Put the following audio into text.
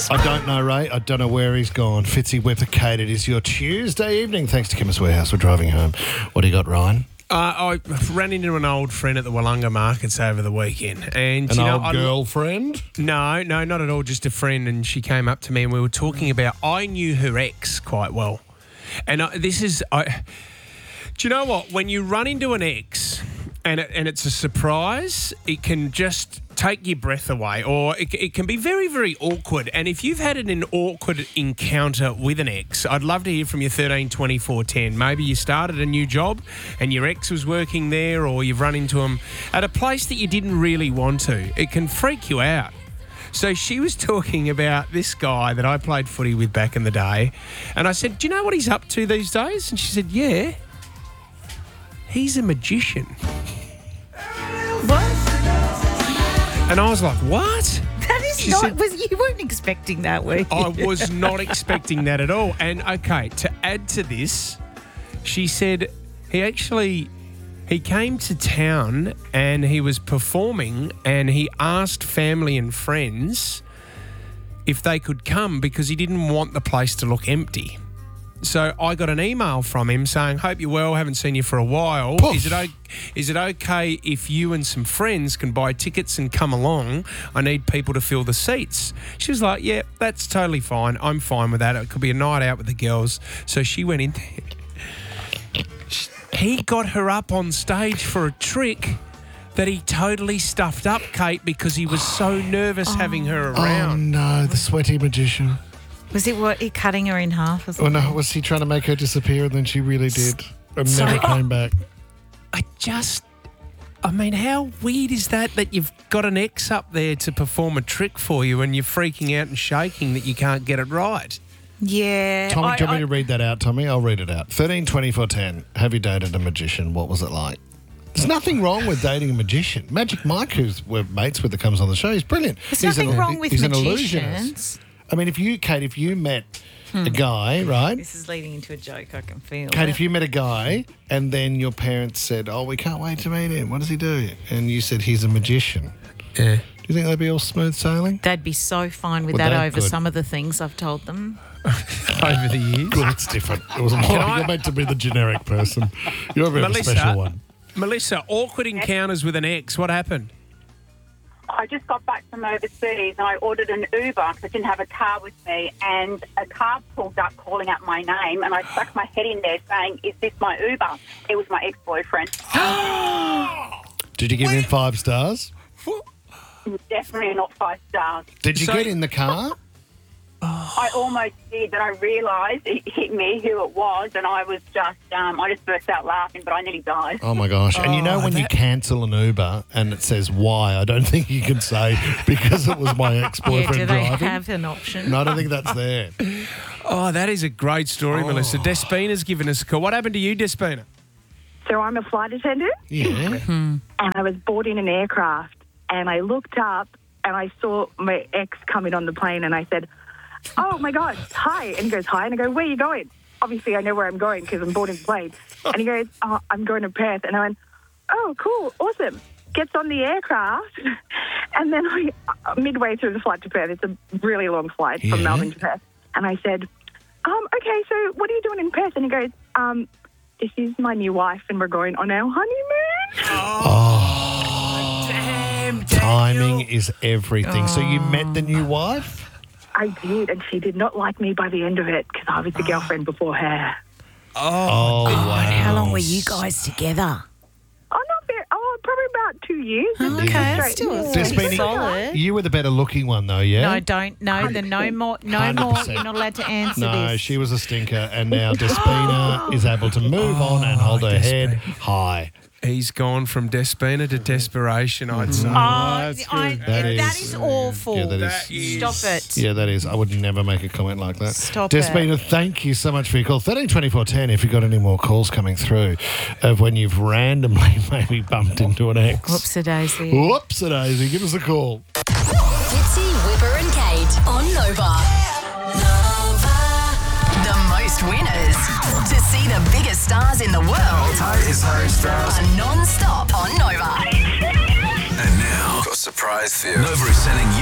I don't know, Ray. I don't know where he's gone. Fitzy with the Kate. It is your Tuesday evening. Thanks to Chemist Warehouse. We're driving home. What do you got, Ryan? I ran into an old friend at the Wollonga markets over the weekend. And An old girlfriend? No, not at all. Just a friend. And she came up to me and we were talking about, I knew her ex quite well. And do you know what? When you run into an ex and it's a surprise, it can just take your breath away, or it can be very, very awkward. And if you've had an awkward encounter with an ex, I'd love to hear from you. 13 24 10. Maybe you started a new job and your ex was working there, or you've run into him at a place that you didn't really want to. It can freak you out. So she was talking about this guy that I played footy with back in the day. And I said, do you know what he's up to these days? And she said, yeah, he's a magician. What? And I was like, what? That is She not. said- You weren't expecting that, were you? I was not expecting that at all. And okay, to add to this, she said he came to town and he was performing and he asked family and friends if they could come because he didn't want the place to look empty. So I got an email from him saying, hope you're well, haven't seen you for a while. Poof. Is it okay if you and some friends can buy tickets and come along? I need people to fill the seats. She was like, yeah, that's totally fine. I'm fine with that. It could be a night out with the girls. So she went in there. He got her up on stage for a trick that he totally stuffed up, Kate, because he was so nervous having her Oh, around. no, the sweaty magician. Was it what? He cutting her in half or Oh, something? no, was he trying to make her disappear and then she really did and never came back? I mean, how weird is that you've got an ex up there to perform a trick for you and you're freaking out and shaking that you can't get it right? Yeah. Tommy, do you want me to read that out, Tommy? I'll read it out. 13 24 10. Have you dated a magician? What was it like? There's nothing wrong with dating a magician. Magic Mike, who's we're mates with, that comes on the show, he's brilliant. There's He's nothing an- wrong with he's an magicians. illusionist. I mean, if you met a guy, right? This is leading into a joke, I can feel. Kate, it. if you met a guy and then your parents said, oh, we can't wait to meet him. What does he do? And you said he's a magician. Yeah. Do you think they'd be all smooth sailing? They'd be so fine with Well, that they're over good. some of the things I've told them. Over the years. Well, that's different. It wasn't you're meant to be the generic person. You're a bit of a Melissa? special one. Melissa, awkward encounters with an ex. What happened? I just got back from overseas and I ordered an Uber because I didn't have a car with me, and a car pulled up calling out my name, and I stuck my head in there saying, is this my Uber? It was my ex-boyfriend. Did you give him 5 stars? Definitely not 5 stars. Did you So- get in the car? I almost did, but I realised it hit me who it was, and I was just, I just burst out laughing, but I nearly died. Oh, my gosh. And you know when you cancel an Uber and it says why, I don't think you can say because it was my Yeah, ex-boyfriend do they driving. have an option? No, I don't think that's there. Oh, that is a great story, Melissa. Despina's given us a call. What happened to you, Despina? So I'm a flight attendant, Yeah. and I was boarding an aircraft, and I looked up and I saw my ex coming on the plane, and I said, oh my God, hi. And he goes, hi. And I go, where are you going? Obviously, I know where I'm going because I'm boarding the plane. And he goes, oh, I'm going to Perth. And I went, oh, cool, awesome. Gets on the aircraft, and then midway through the flight to Perth, it's a really long flight from Melbourne to Perth, and I said, okay, so what are you doing in Perth? And he goes, this is my new wife, and we're going on our honeymoon. Damn, Timing is everything. So you met the new wife? I did, and she did not like me by the end of it because I was the girlfriend before her. Oh, wow. How long were you guys together? Oh, not very. Oh, probably about 2 years. Okay, that's still Despina, pretty solid. you were the better looking one, though, yeah? No, don't. No, then no more. No 100%. more. You're not allowed to answer No, this. she was a stinker, and now Despina is able to move on and hold her head high. He's gone from Despina to desperation, I'd say. that That is awful. Yeah, that is. Stop it. Yeah, that is. I would never make a comment like that. Stop Despina, it. thank you so much for your call. 13 24 10 if you've got any more calls coming through of when you've randomly maybe bumped into an ex. Whoopsie-daisy. Whoopsie-daisy. Give us a call. Fitzy, Whipper and Kate on Nova. The most winners. To see the biggest stars in the world It's Harry Styles. are non-stop on Nova. And now, got a surprise for you. Nova is sending